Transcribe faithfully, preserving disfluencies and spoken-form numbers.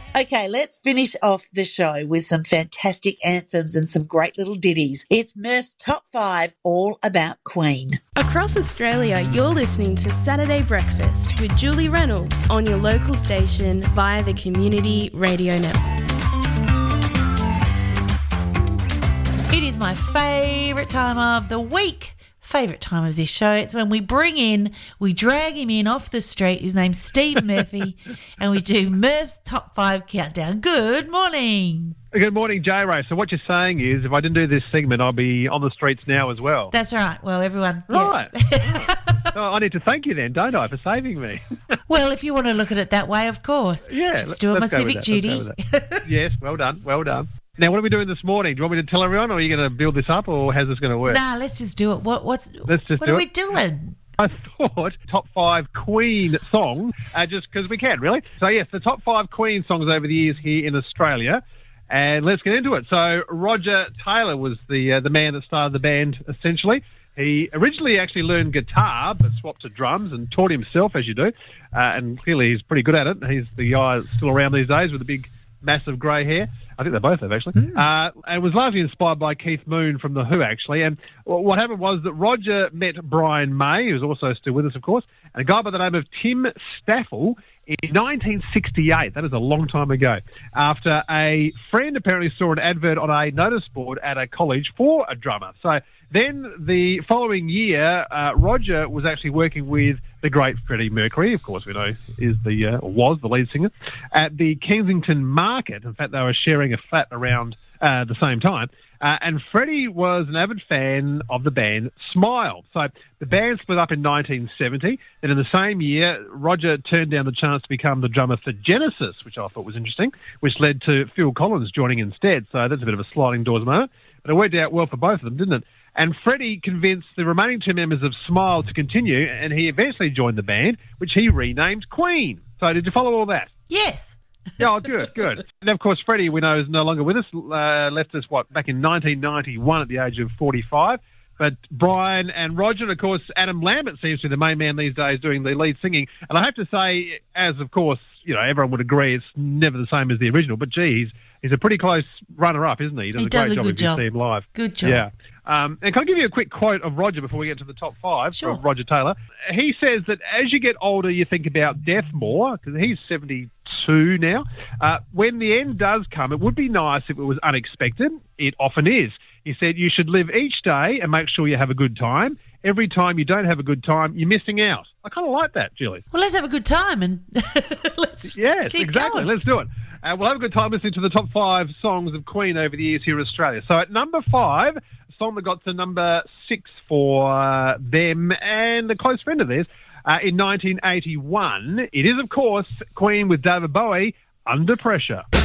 Okay, let's finish off the show with some fantastic anthems and some great little ditties. It's Murph's Top five, all about Queen. Across Australia, you're listening to Saturday Breakfast with Julie Reynolds on your local station via the Community Radio Network. It is my favourite time of the week. Favourite time of this show. It's when we bring in, we drag him in off the street. His name's Steve Murphy, and we do Murph's Top five Countdown. Good morning. Good morning, J Ray. So what you're saying is if I didn't do this segment, I'll be on the streets now as well. That's right. Well, everyone. Right. Yeah. Oh, I need to thank you then, don't I, for saving me? Well, if you want to look at it that way, of course. Yeah. Just doing my civic duty. Yes, well done, well done. Now, what are we doing this morning? Do you want me to tell everyone, or are you going to build this up, or how's this going to work? Nah, let's just do it. What, what's, let's just what do are it. we doing? I thought top five Queen songs, uh, just because we can, really. So, yes, the top five Queen songs over the years here in Australia. And let's get into it. So, Roger Taylor was the uh, the man that started the band, essentially. He originally actually learned guitar, but swapped to drums and taught himself, as you do. Uh, and clearly he's pretty good at it. He's the guy that's still around these days with the big, massive grey hair. I think they both have, actually. Mm. Uh, and was largely inspired by Keith Moon from The Who, actually. And what happened was that Roger met Brian May, who's also still with us, of course, and a guy by the name of Tim Staffel in nineteen sixty-eight. That is a long time ago. After a friend apparently saw an advert on a notice board at a college for a drummer. So then the following year, uh, Roger was actually working with the great Freddie Mercury, of course we know is the uh, or was the lead singer, at the Kensington Market. In fact, they were sharing a flat around uh, the same time. Uh, and Freddie was an avid fan of the band Smile. So the band split up in nineteen seventy. And in the same year, Roger turned down the chance to become the drummer for Genesis, which I thought was interesting, which led to Phil Collins joining instead. So that's a bit of a sliding doors moment. But it worked out well for both of them, didn't it? And Freddie convinced the remaining two members of Smile to continue, and he eventually joined the band, which he renamed Queen. So did you follow all that? Yes. Yeah, oh, good, good. And, of course, Freddie, we know, is no longer with us, uh, left us, what, back in nineteen ninety-one at the age of forty-five. But Brian and Roger, and, of course, Adam Lambert seems to be the main man these days doing the lead singing. And I have to say, as, of course, you know, everyone would agree, it's never the same as the original. But, geez, he's a pretty close runner-up, isn't he? He does he a does great a job good if you job. see him live. Good job. Yeah. Um, and can I give you a quick quote of Roger before we get to the top five sure. from Roger Taylor? He says that as you get older, you think about death more, because he's seventy-two now. Uh, when the end does come, it would be nice if it was unexpected. It often is. He said you should live each day and make sure you have a good time. Every time you don't have a good time, you're missing out. I kind of like that, Julie. Well, let's have a good time and let's yes, keep exactly. going. Let's do it. Uh, we'll have a good time listening to the top five songs of Queen over the years here in Australia. So at number five, a song that got to number six for uh, them and a close friend of theirs uh, in nineteen eighty-one. It is, of course, Queen with David Bowie, Under Pressure.